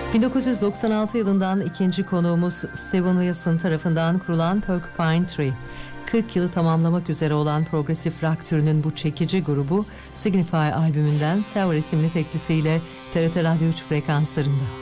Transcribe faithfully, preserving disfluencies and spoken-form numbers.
bin dokuz yüz doksan altı yılından ikinci konuğumuz Steven Wilson tarafından kurulan Porcupine Tree. kırk yılı tamamlamak üzere olan progresif rock türünün bu çekici grubu Signify albümünden Sour isimli teklisiyle T R T Radyo üç frekanslarında.